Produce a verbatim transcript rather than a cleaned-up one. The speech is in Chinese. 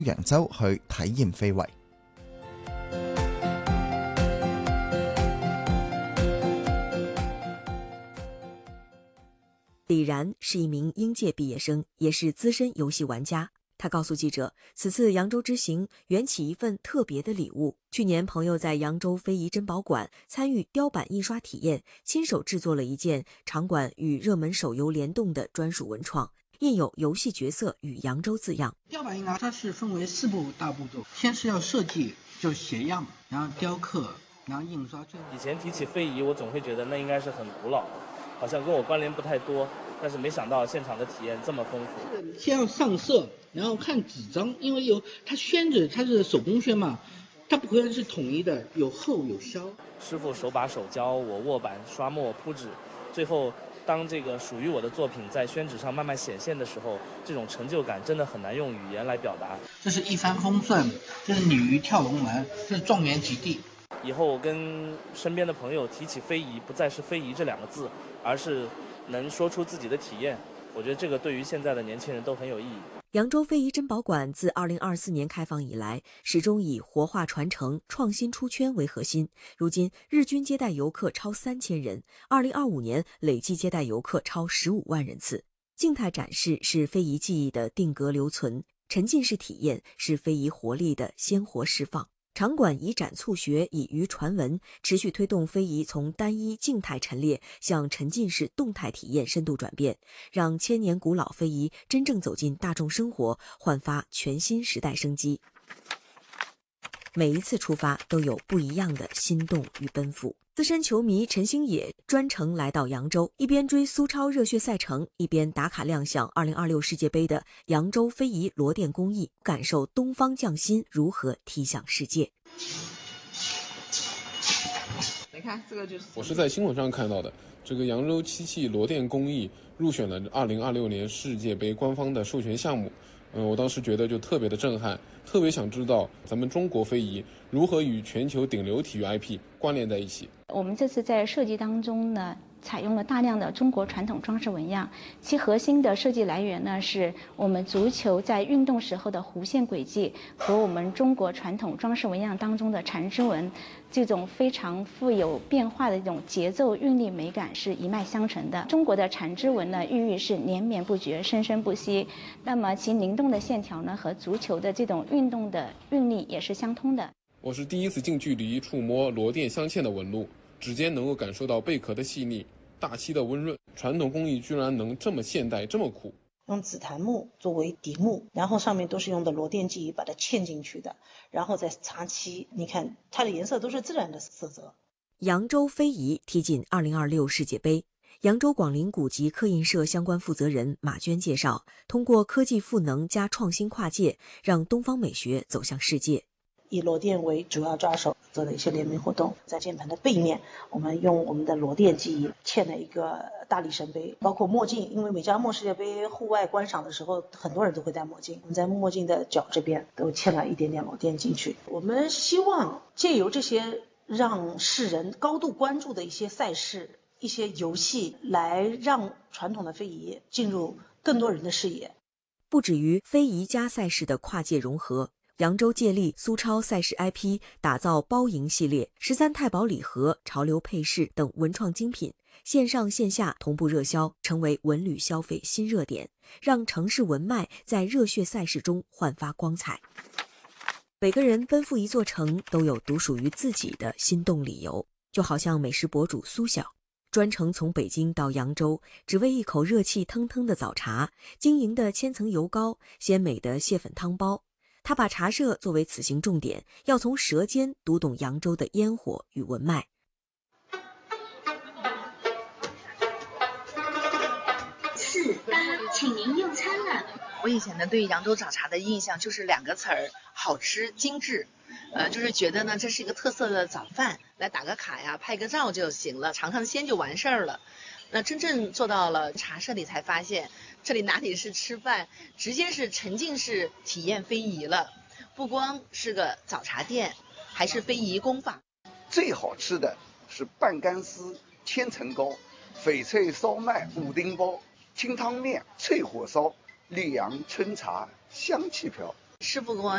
揚州去體驗非遺。 李然是一名应届毕业生，也是资深游戏玩家。他告诉记者，此次扬州之行缘起一份特别的礼物。去年朋友在扬州非遗珍宝馆参与雕版印刷体验，亲手制作了一件场馆与热门手游联动的专属文创，印有游戏角色与扬州字样。 雕版印刷它是分为四步大步骤，先是要设计，就写样，然后雕刻，然后印刷。 以前提起非遗，我总会觉得那应该是很古老的，好像跟我关联不太多，但是没想到现场的体验这么丰富。 先要上色，然后看纸张，因为有它宣纸，它是手工宣嘛，它不可能是统一的，有厚有削。 师傅手把手教我握板、刷墨、铺纸，最后当这个属于我的作品在宣纸上慢慢显现的时候，这种成就感真的很难用语言来表达。 这是一帆风顺，这是鲤鱼跳龙门，这是状元及第。 以后跟身边的朋友提起非遗，不再是非遗这两个字，而是能说出自己的体验。我觉得这个对于现在的年轻人都很有意义。 扬州非遗珍宝馆自二零二四年开放以来，始终以活化传承、创新出圈为核心。如今日均接待游客超三千人，二零二五年累计接待游客超十五万人次。静态展示是非遗技艺的定格留存，沉浸式体验是非遗活力的鲜活释放。场馆以展促学，以渔传文，持续推动非遗从单一静态陈列向沉浸式动态体验深度转变，让千年古老非遗真正走进大众生活，焕发全新时代生机。每一次出发都有不一样的心动与奔赴。资深球迷陈星野专程来到扬州，一边追苏超热血赛程，一边打卡亮相二零二六世界杯的扬州非遗罗店工艺，感受东方匠心如何踢向世界。 你看这个就是我是在新闻上看到的，这个扬州漆器罗店工艺入选了二零二六年世界杯官方的授权项目。嗯，我当时觉得就特别的震撼，特别想知道咱们中国非遗如何与全球顶流体育 I P 关联在一起。 我们这次在设计当中呢，采用了大量的中国传统装饰纹样，其核心的设计来源呢，是我们足球在运动时候的弧线轨迹和我们中国传统装饰纹样当中的缠枝纹，这种非常富有变化的一种节奏韵律美感是一脉相承的。中国的缠枝纹呢，寓意是连绵不绝、生生不息，那么其灵动的线条呢，和足球的这种运动的韵律也是相通的。 我是第一次近距离触摸罗店镶嵌的纹路，指尖能够感受到贝壳的细腻，大漆的温润，传统工艺居然能这么现代，这么酷。 用紫檀木作为底木，然后上面都是用的罗店技艺把它嵌进去的，然后再擦漆，你看它的颜色都是自然的色泽。 扬州非遗踢进二零二六世界杯。扬州广陵古籍刻印社相关负责人马娟介绍，通过科技赋能加创新跨界，让东方美学走向世界。 以罗店为主要抓手做的一些联名活动，在键盘的背面，我们用我们的罗店技艺嵌了一个大力神杯，包括墨镜，因为美加墨世界杯户外观赏的时候，很多人都会戴墨镜，我们在墨镜的角这边都嵌了一点点罗店进去。我们希望借由这些让世人高度关注的一些赛事、一些游戏，来让传统的非遗进入更多人的视野。 不止于非遗加赛事的跨界融合，扬州借力苏超赛事 I P 打造包赢系列、十三太保礼盒、潮流配饰等文创精品，线上线下同步热销，成为文旅消费新热点，让城市文脉在热血赛事中焕发光彩。每个人奔赴一座城，都有独属于自己的心动理由，就好像美食博主苏晓，专程从北京到扬州，只为一口热气腾腾的早茶，晶莹的千层油糕，鲜美的蟹粉汤包。他把茶社作为此行重点，要从舌尖读懂扬州的烟火与文脉。 四八，请您用餐了。 我以前呢对扬州早茶的印象就是两个词儿：好吃、精致。呃，就是觉得呢这是一个特色的早饭，来打个卡呀，拍个照就行了，尝尝鲜就完事儿了。那真正做到了茶社里才发现，这里哪里是吃饭，直接是沉浸式体验非遗了。不光是个早茶店，还是非遗工坊。 最好吃的是半干丝、千层糕、翡翠烧麦、五丁包、清汤面、脆火烧、溧阳春茶，香气飘。 师傅给我